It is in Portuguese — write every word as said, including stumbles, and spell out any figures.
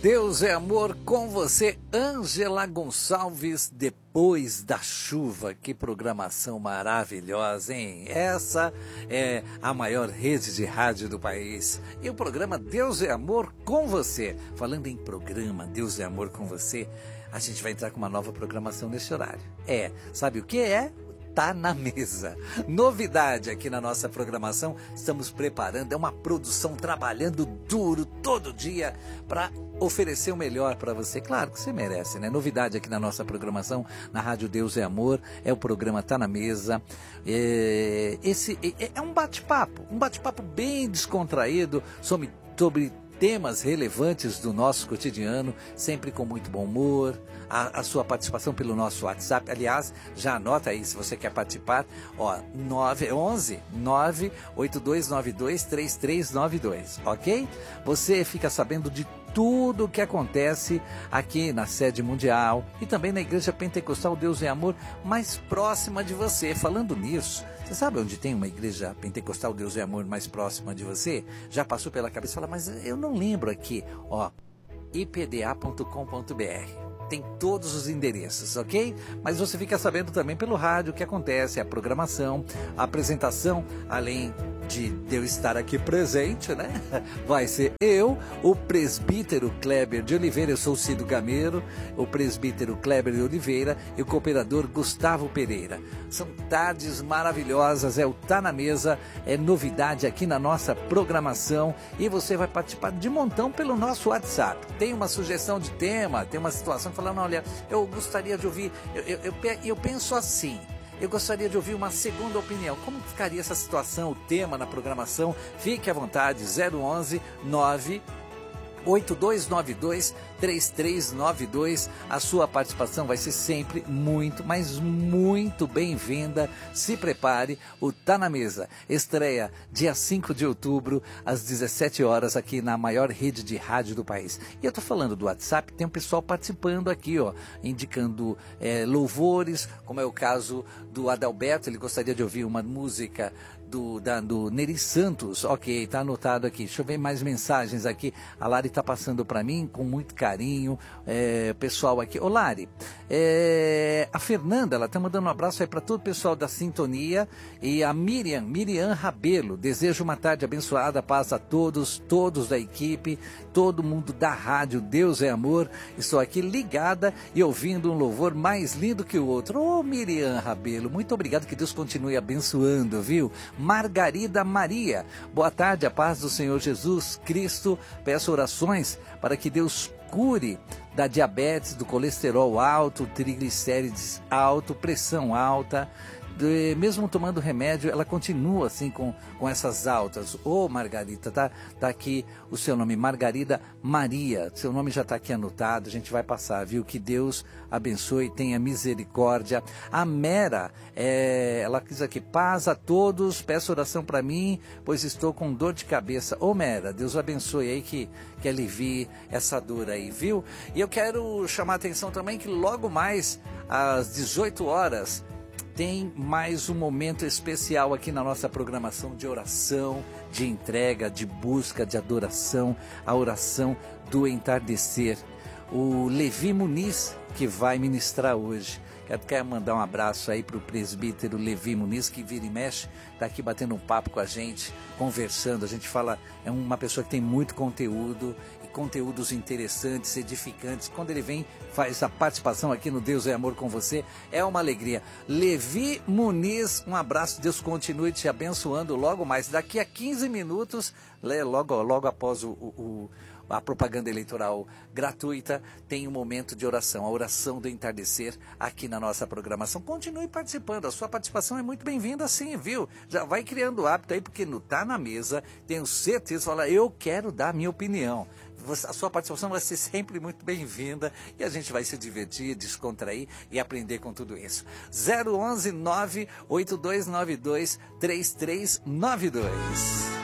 Deus é amor com você, Ângela Gonçalves, depois da chuva. Que programação maravilhosa, hein? Essa é a maior rede de rádio do país. E o programa Deus é amor com você. Falando em programa Deus é amor com você, a gente vai entrar com uma nova programação nesse horário. É, sabe o que é? Tá na mesa. Novidade aqui na nossa programação, estamos preparando, é uma produção trabalhando duro todo dia para oferecer o melhor para você. Claro que você merece, né? Novidade aqui na nossa programação, na Rádio Deus é Amor, é o programa Tá na Mesa. É, esse é, é um bate-papo, um bate-papo bem descontraído sobre, sobre temas relevantes do nosso cotidiano, sempre com muito bom humor. A, a sua participação pelo nosso WhatsApp, aliás, já anota aí se você quer participar, ó, nove onze nove oito dois nove dois três três nove dois, ok? Você fica sabendo de tudo o que acontece aqui na sede mundial e também na Igreja Pentecostal Deus é Amor, mais próxima de você. Falando nisso, você sabe onde tem uma Igreja Pentecostal Deus é Amor mais próxima de você? Já passou pela cabeça e fala, mas eu não lembro aqui. Ó, i p d a ponto com ponto b r. Tem todos os endereços, ok? Mas você fica sabendo também pelo rádio o que acontece, a programação, a apresentação, além de eu estar aqui presente, né? Vai ser eu, o presbítero Kleber de Oliveira, eu sou o Cido Gameiro, o presbítero Kleber de Oliveira e o cooperador Gustavo Pereira. São tardes maravilhosas, é o Tá na Mesa, é novidade aqui na nossa programação e você vai participar de montão pelo nosso WhatsApp. Tem uma sugestão de tema, tem uma situação falando, olha, eu gostaria de ouvir, eu, eu, eu, eu penso assim, eu gostaria de ouvir uma segunda opinião. Como ficaria essa situação, o tema na programação? Fique à vontade, zero onze nove oito dois nove dois três três nove dois. A sua participação vai ser sempre muito, mas muito bem-vinda. Se prepare, o Tá na Mesa estreia dia cinco de outubro, às dezessete horas, aqui na maior rede de rádio do país. E eu tô falando do WhatsApp, tem um pessoal participando aqui, ó, indicando é, louvores, como é o caso do Adalberto, ele gostaria de ouvir uma música do, da, do Neri Santos. Ok, tá anotado aqui. Deixa eu ver mais mensagens aqui. A Lari tá passando para mim com muito carinho. É, pessoal aqui. Ô Lari, é, a Fernanda, ela tá mandando um abraço aí para todo o pessoal da Sintonia. E a Miriam, Miriam Rabelo. Desejo uma tarde abençoada, paz a todos, todos da equipe, todo mundo da rádio Deus é Amor. Estou aqui ligada e ouvindo um louvor mais lindo que o outro. Ô Miriam Rabelo, muito obrigado, que Deus continue abençoando, viu? Margarida Maria, boa tarde, a paz do Senhor Jesus Cristo. Peço orações para que Deus cure da diabetes, do colesterol alto, triglicérides alto, pressão alta. De, mesmo tomando remédio, ela continua assim com, com essas altas. Ô Margarida, tá, tá aqui o seu nome, Margarida Maria, seu nome já está aqui anotado, a gente vai passar, viu? Que Deus abençoe, tenha misericórdia. A Mera, é, ela diz aqui, paz a todos, peço oração para mim, pois estou com dor de cabeça. Ô Mera, Deus abençoe aí, que, que alivie essa dor aí, viu? E eu quero chamar a atenção também que logo mais, às dezoito horas, tem mais um momento especial aqui na nossa programação de oração, de entrega, de busca, de adoração, a oração do entardecer. O Levi Muniz, que vai ministrar hoje. Quero, quero mandar um abraço aí para o presbítero Levi Muniz, que vira e mexe, está aqui batendo um papo com a gente, conversando. A gente fala, é uma pessoa que tem muito conteúdo, e conteúdos interessantes, edificantes. Quando ele vem, faz a participação aqui no Deus é Amor com você, é uma alegria. Levi Muniz, um abraço, Deus continue te abençoando logo mais. Daqui a quinze minutos, logo, logo após o... o a propaganda eleitoral gratuita, tem um momento de oração, a oração do entardecer aqui na nossa programação. Continue participando, a sua participação é muito bem-vinda sim, viu? Já vai criando o hábito aí, porque no Tá na Mesa, tenho certeza, fala, eu quero dar a minha opinião. A sua participação vai ser sempre muito bem-vinda e a gente vai se divertir, descontrair e aprender com tudo isso. zero onze nove oito dois nove dois três três nove dois.